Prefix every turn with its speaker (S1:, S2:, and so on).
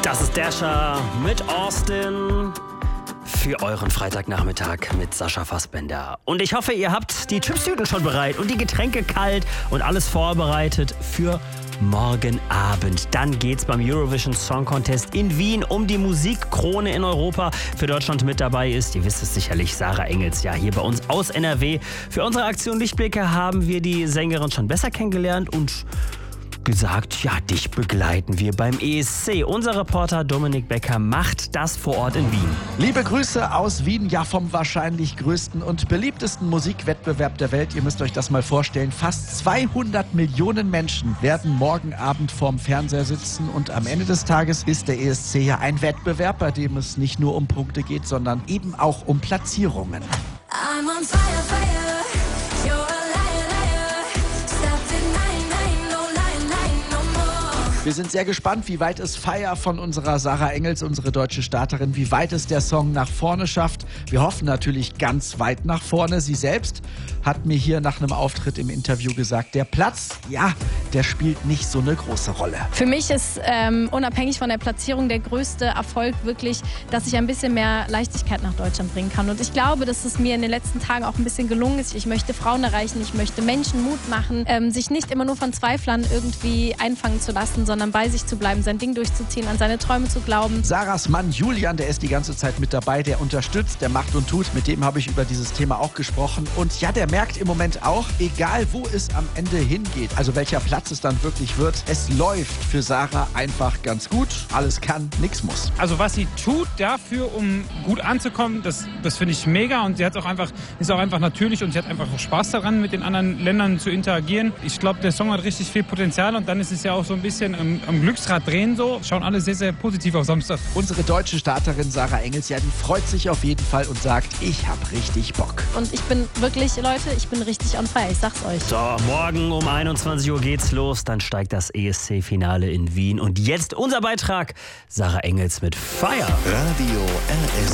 S1: Das ist Dasher mit Austin für euren Freitagnachmittag mit Sascha Fassbender. Und ich hoffe, ihr habt die Chipstüten schon bereit und die Getränke kalt und alles vorbereitet für morgen Abend. Dann geht's beim Eurovision Song Contest in Wien um die Musikkrone in Europa. Für Deutschland mit dabei ist, ihr wisst es sicherlich, Sarah Engels, ja, hier bei uns aus NRW. Für unsere Aktion Lichtblicke haben wir die Sängerin schon besser kennengelernt und gesagt, ja, dich begleiten wir beim ESC. Unser Reporter Dominik Becker macht das vor Ort in Wien.
S2: Liebe Grüße aus Wien, ja, vom wahrscheinlich größten und beliebtesten Musikwettbewerb der Welt. Ihr müsst euch das mal vorstellen. Fast 200 Millionen Menschen werden morgen Abend vorm Fernseher sitzen und am Ende des Tages ist der ESC ja ein Wettbewerb, bei dem es nicht nur um Punkte geht, sondern eben auch um Platzierungen.
S3: I'm on fire, fire. You're a liar, liar. Stop denying, lying, no lying, lying no more.
S2: Wir sind sehr gespannt, wie weit es Fire von unserer Sarah Engels, unsere deutsche Starterin, wie weit es der Song nach vorne schafft. Wir hoffen natürlich ganz weit nach vorne. Sie selbst hat mir hier nach einem Auftritt im Interview gesagt, der Platz, ja, der spielt nicht so eine große Rolle.
S4: Für mich ist unabhängig von der Platzierung der größte Erfolg wirklich, dass ich ein bisschen mehr Leichtigkeit nach Deutschland bringen kann. Und ich glaube, dass es mir in den letzten Tagen auch ein bisschen gelungen ist. Ich möchte Frauen erreichen, ich möchte Menschen Mut machen, sich nicht immer nur von Zweiflern irgendwie einfangen zu lassen, sondern bei sich zu bleiben, sein Ding durchzuziehen, an seine Träume zu glauben.
S2: Sarahs Mann Julian, der ist die ganze Zeit mit dabei, der unterstützt, der macht und tut. Mit dem habe ich über dieses Thema auch gesprochen. Und ja, der merkt im Moment auch, egal wo es am Ende hingeht, also welcher Platz es dann wirklich wird, es läuft für Sarah einfach ganz gut. Alles kann, nichts muss.
S5: Also was sie tut dafür, um gut anzukommen, das finde ich mega, und sie hat auch einfach, ist auch einfach natürlich, und sie hat einfach auch Spaß daran, mit den anderen Ländern zu interagieren. Ich glaube, der Song hat richtig viel Potenzial, und dann ist es ja auch so ein bisschen am Glücksrad drehen so. Schauen alle sehr, sehr positiv auf Samstag.
S2: Unsere deutsche Starterin Sarah Engels, ja, die freut sich auf jeden Fall und sagt, ich habe richtig Bock.
S4: Und ich bin wirklich, Leute, ich bin richtig on fire, ich sag's euch.
S1: So, morgen um 21 Uhr geht's los, dann steigt das ESC-Finale in Wien. Und jetzt unser Beitrag, Sarah Engels mit Fire.
S6: Radio RS